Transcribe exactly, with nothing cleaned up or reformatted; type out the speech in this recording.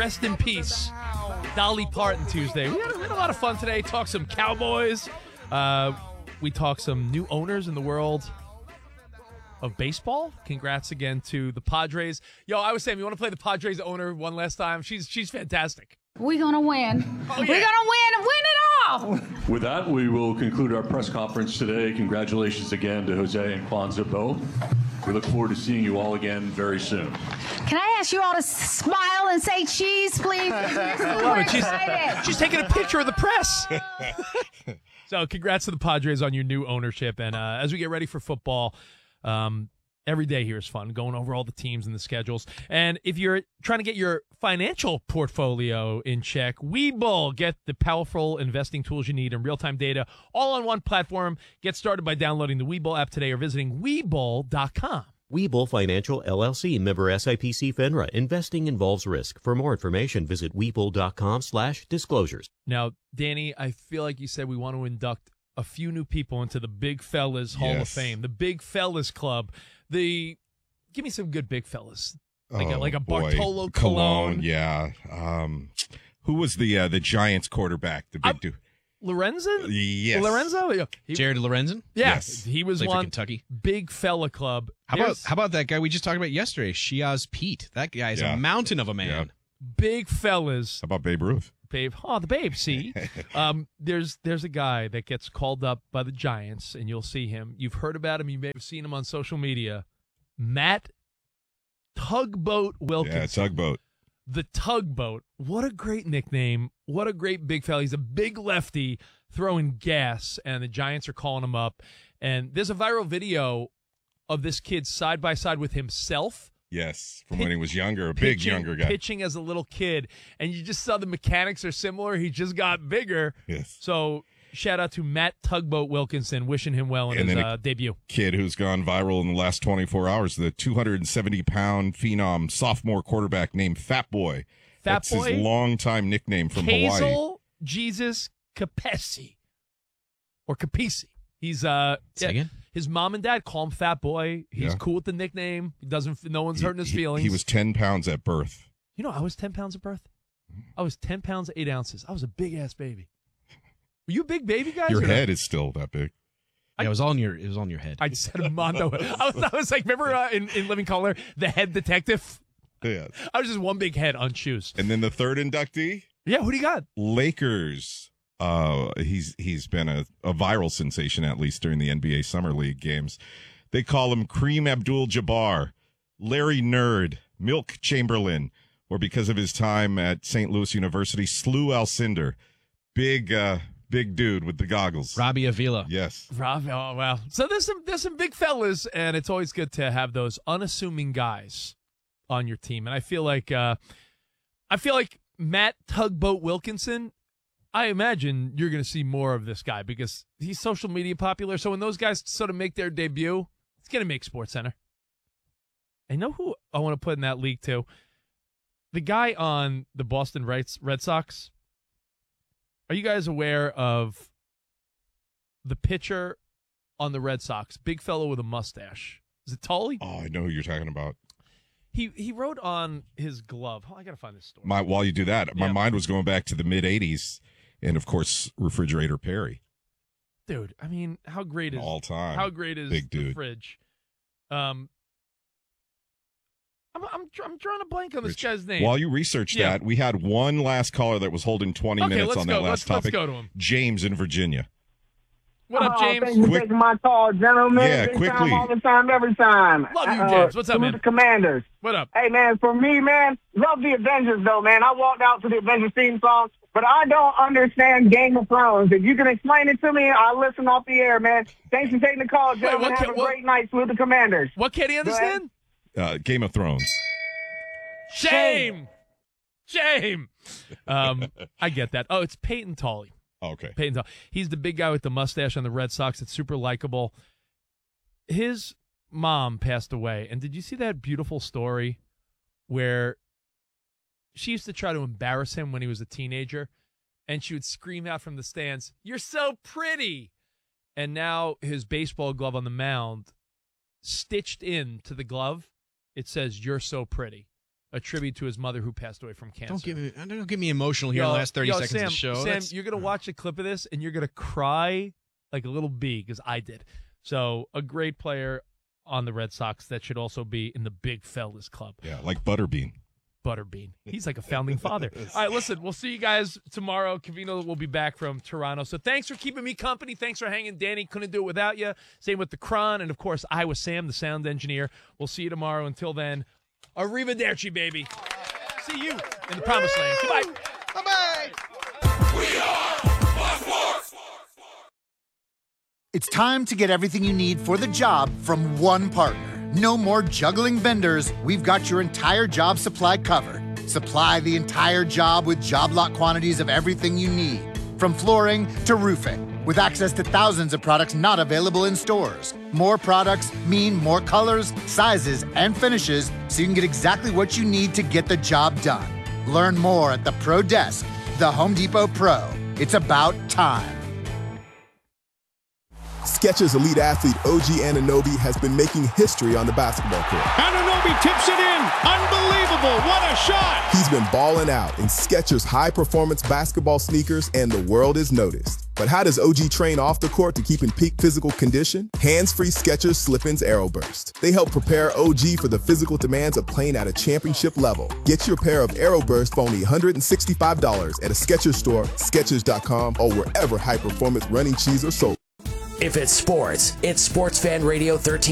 Rest in peace, Dolly Parton Tuesday. We had, we had a lot of fun today. Talked some Cowboys. Uh, we talked some new owners in the world of baseball. Congrats again to the Padres. Yo, I was saying, you want to play the Padres owner one last time? She's she's fantastic. We're going to win. Oh, yeah. We're going to win and win it all. With that, we will conclude our press conference today. Congratulations again to Jose and Kwanzaa both. We look forward to seeing you all again very soon. Can I ask you all to smile and say cheese, please? I love it. She's, she's taking a picture of the press. So congrats to the Padres on your new ownership. And uh, as we get ready for football, um, every day here is fun, going over all the teams and the schedules. And if you're trying to get your financial portfolio in check, Webull, get the powerful investing tools you need and real-time data all on one platform. Get started by downloading the Webull app today or visiting Webull dot com. Webull Financial, L L C, member S I P C FINRA. Investing involves risk. For more information, visit Webull dot com slash disclosures. Now, Danny, I feel like you said we want to induct a few new people into the Big Fellas Hall Yes. of Fame, the Big Fellas Club. The Give me some good big fellas. Like a, Oh, like a boy. Bartolo Colon. Yeah. Um, who was the uh, the Giants quarterback? The big I- dude. Lorenzen? Yes. Lorenzo? Yeah. He, Jared Lorenzen? yeah, Yes. he was Played for one Kentucky. big fella club. How about There's how about that guy we just talked about yesterday, Shiaz Pete? That guy is Yeah. a mountain of a man. Yeah. big fellas? How about Babe Ruth? Babe, oh, the babe. See, um, there's there's a guy that gets called up by the Giants, and you'll see him. You've heard about him. You may have seen him on social media. Matt Tugboat Wilkinson. Yeah, tugboat. The Tugboat. What a great nickname. What a great big fella. He's a big lefty throwing gas, and the Giants are calling him up. And there's a viral video of this kid side by side with himself. Yes, from Pit- when he was younger, a big pitching- younger guy. Pitching as a little kid. And you just saw the mechanics are similar. He just got bigger. Yes. So shout out to Matt Tugboat Wilkinson, wishing him well in And his then a- uh, debut. Kid who's gone viral in the last twenty-four hours, the two hundred seventy pound phenom sophomore quarterback named Fat Boy. Fat That's Boy? his longtime nickname from Hawaii. Hazel Jesus Capesi. Or Capisi. He's uh Say yeah, again? his mom and dad call him Fat Boy. He's Yeah. cool with the nickname. He doesn't no one's He- hurting his he- feelings. He was ten pounds at birth. You know, I was ten pounds at birth. I was ten pounds eight ounces. I was a big ass baby. Were you big baby guys? Your or no? head is still that big. Yeah, it was all in your it was on your head. I just had a mondo. I was, I was like, remember uh, in, in Living Color, the head detective? Yeah. I was just one big head on shoes. And then the third inductee, Yeah, who do you got? Lakers. Uh, he's he's been a, a viral sensation, at least during the N B A Summer League games. They call him Kareem Abdul-Jabbar, Larry Nerd, Milk Chamberlain, or because of his time at Saint Louis University, Slew Alcindor. Big, uh, big dude with the goggles. Robbie Avila. Yes. Rob, oh, wow. So there's some there's some big fellas, and it's always good to have those unassuming guys on your team. And I feel like uh, I feel like Matt Tugboat Wilkinson, I imagine you're going to see more of this guy because he's social media popular. So when those guys sort of make their debut, it's going to make SportsCenter. I know who I want to put in that league too. The guy on the Boston Red Red Sox. Are you guys aware of the pitcher on the Red Sox? Big fellow with a mustache. Is it Tully? Oh, I know who you're talking about. He he wrote on his glove. Oh, I got to find this story. My while you do that, my Yeah. mind was going back to the mid eighties, and of course, Refrigerator Perry, Dude, I mean, how great is all time. how great is Big the dude. fridge? Um, I'm I'm I'm drawing a blank on this Rich. guy's name. While you research Yeah. that, we had one last caller that was holding twenty okay, minutes let's on go. that let's, last topic. Let's go to him. James in Virginia. What up, Oh, James? thank you for Quick- taking my call, gentlemen. Yeah, Big quickly. Time, all the time, every time. Love you, Uh, James. What's up, salute man? the Commanders. What up? Hey, man, for me, man, love the Avengers, though, man. I walked out to the Avengers theme song, but I don't understand Game of Thrones. If you can explain it to me, I'll listen off the air, man. Thanks for taking the call, gentlemen. what Have can- a what- great night. Salute the Commanders. What can't he understand? Uh, Game of Thrones. Shame. Shame. Um, I get that. Oh, it's Peyton Tully. Okay. Peyton Tully. He's the big guy with the mustache on the Red Sox. That's super likable. His mom passed away. And did you see that beautiful story where she used to try to embarrass him when he was a teenager? And she would scream out from the stands, "You're so pretty." And now his baseball glove on the mound, stitched in to the glove, it says, "You're so pretty." a tribute to his mother who passed away from cancer. Don't get me don't get me emotional here Yo, in the last thirty yo, seconds Sam, of the show. Sam, That's- you're gonna watch a clip of this and you're gonna cry like a little bee because I did. So a great player on the Red Sox that should also be in the big fellas club. Yeah, like Butterbean. Butterbean. He's like a founding father. All right, listen, we'll see you guys tomorrow. Cavino will be back from Toronto. So thanks for keeping me company. Thanks for hanging. Danny, couldn't do it without you. Same with the Cron. And, of course, I was Sam, the sound engineer. We'll see you tomorrow. Until then, arrivederci, baby. See you in the promised land. Goodbye. Bye-bye. We are Black Mark. It's time to get everything you need for the job from one partner. No more juggling vendors. We've got your entire job supply covered. Supply the entire job with job lot quantities of everything you need, from flooring to roofing, with access to thousands of products not available in stores. More products mean more colors, sizes, and finishes, so you can get exactly what you need to get the job done. Learn more at the Pro Desk, the Home Depot Pro. It's about time. Skechers elite athlete O G Anunoby has been making history on the basketball court. Anunoby tips it in. Unbelievable. What a shot. He's been balling out in Skechers high-performance basketball sneakers, and the world is noticed. But how does O G train off the court to keep in peak physical condition? Hands-free Skechers Slip-ins Aeroburst. They help prepare O G for the physical demands of playing at a championship level. Get your pair of Aeroburst for only one hundred sixty-five dollars at a Skechers store, Skechers dot com, or wherever high-performance running shoes are sold. If it's sports, it's Sports Fan Radio thirteen